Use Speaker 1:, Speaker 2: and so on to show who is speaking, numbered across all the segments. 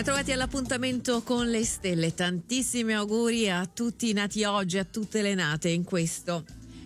Speaker 1: Trovati all'appuntamento con le stelle, tantissimi auguri a tutti i nati oggi, a tutte le nate in questo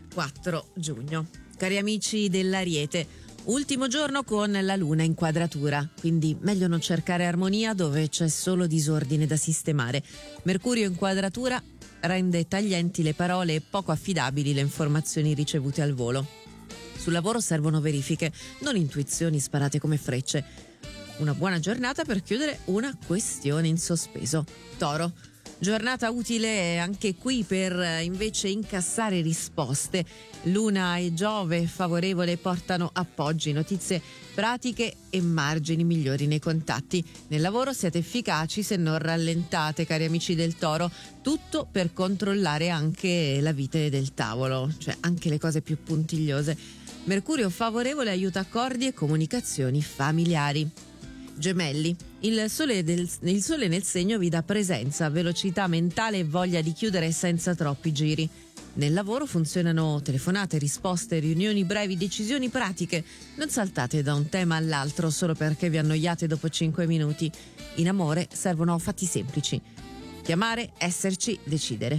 Speaker 1: 4 giugno. Cari amici dell'Ariete, ultimo giorno con la luna in quadratura, quindi meglio non cercare armonia dove c'è solo disordine da sistemare. Mercurio in quadratura rende taglienti le parole e poco affidabili le informazioni ricevute al volo. Sul lavoro servono verifiche, non intuizioni sparate come frecce. Una buona giornata per chiudere una questione in sospeso. Toro, giornata utile anche qui per invece incassare risposte. Luna e Giove favorevole portano appoggi, notizie pratiche e margini migliori nei contatti. Nel lavoro siete efficaci se non rallentate, cari amici del Toro. Tutto per controllare anche la vite del tavolo, cioè anche le cose più puntigliose. Mercurio favorevole aiuta accordi e comunicazioni familiari. Gemelli, il sole nel segno vi dà presenza, velocità mentale e voglia di chiudere senza troppi giri. Nel lavoro funzionano telefonate, risposte, riunioni brevi, decisioni pratiche. Non saltate da un tema all'altro solo perché vi annoiate dopo 5 minuti. In amore servono fatti semplici. Chiamare, esserci, decidere.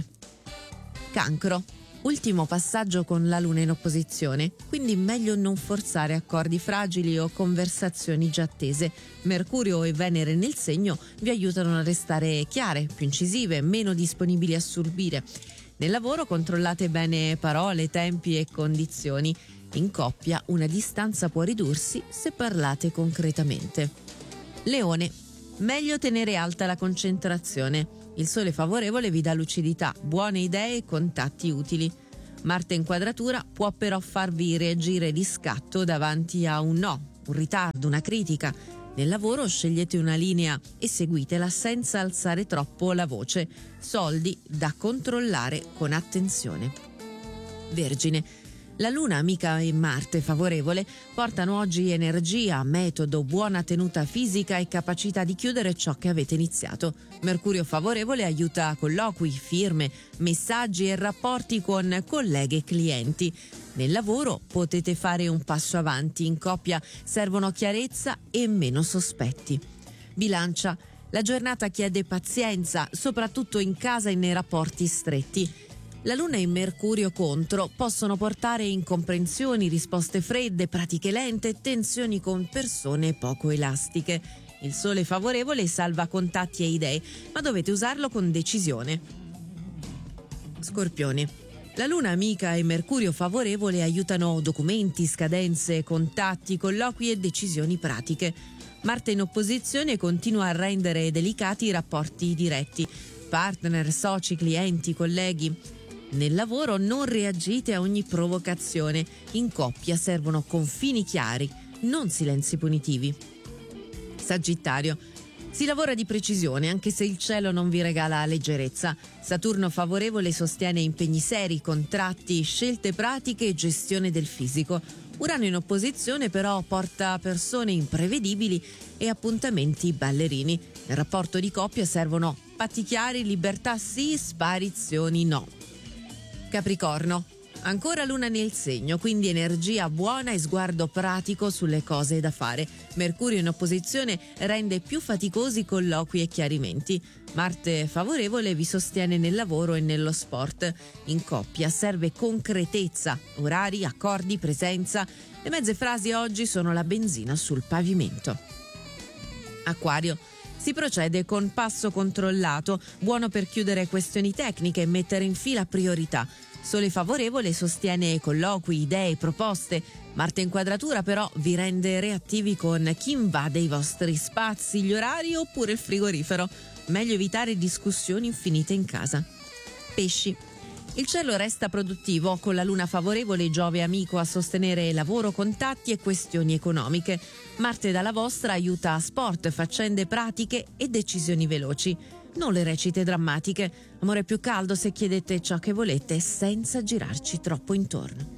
Speaker 1: Cancro. Ultimo passaggio con la luna in opposizione, quindi meglio non forzare accordi fragili o conversazioni già attese. Mercurio e Venere nel segno vi aiutano a restare chiare, più incisive, meno disponibili a subire. Nel lavoro controllate bene parole, tempi e condizioni. In coppia una distanza può ridursi se parlate concretamente. Leone, meglio tenere alta la concentrazione. Il sole favorevole vi dà lucidità, buone idee e contatti utili. Marte in quadratura può però farvi reagire di scatto davanti a un no, un ritardo, una critica. Nel lavoro scegliete una linea e seguitela senza alzare troppo la voce. Soldi da controllare con attenzione. Vergine. La Luna, amica e Marte favorevole portano oggi energia, metodo, buona tenuta fisica e capacità di chiudere ciò che avete iniziato. Mercurio favorevole aiuta colloqui, firme, messaggi e rapporti con colleghe e clienti. Nel lavoro potete fare un passo avanti, in coppia servono chiarezza e meno sospetti. Bilancia. La giornata chiede pazienza, soprattutto in casa e nei rapporti stretti. La Luna e Mercurio contro possono portare incomprensioni, risposte fredde, pratiche lente, tensioni con persone poco elastiche. Il Sole favorevole salva contatti e idee, ma dovete usarlo con decisione. Scorpione. La Luna amica e Mercurio favorevole aiutano documenti, scadenze, contatti, colloqui e decisioni pratiche. Marte in opposizione continua a rendere delicati i rapporti diretti. Partner, soci, clienti, colleghi. Nel lavoro non reagite a ogni provocazione. In coppia servono confini chiari, non silenzi punitivi. Sagittario. Si lavora di precisione anche se il cielo non vi regala leggerezza. Saturno favorevole sostiene impegni seri, contratti, scelte pratiche e gestione del fisico. Urano in opposizione però porta persone imprevedibili e appuntamenti ballerini. Nel rapporto di coppia servono patti chiari, libertà sì, sparizioni no. Capricorno. Ancora luna nel segno, quindi energia buona e sguardo pratico sulle cose da fare. Mercurio in opposizione rende più faticosi colloqui e chiarimenti. Marte favorevole vi sostiene nel lavoro e nello sport. In coppia serve concretezza, orari, accordi, presenza. Le mezze frasi oggi sono la benzina sul pavimento. Acquario. Si procede con passo controllato, buono per chiudere questioni tecniche e mettere in fila priorità. Sole favorevole sostiene colloqui, idee, proposte. Marte in quadratura però vi rende reattivi con chi invade i vostri spazi, gli orari oppure il frigorifero. Meglio evitare discussioni infinite in casa. Pesci. Il cielo resta produttivo con la luna favorevole e Giove amico a sostenere lavoro, contatti e questioni economiche. Marte dalla vostra aiuta sport, faccende pratiche e decisioni veloci. Non le recite drammatiche. Amore più caldo se chiedete ciò che volete senza girarci troppo intorno.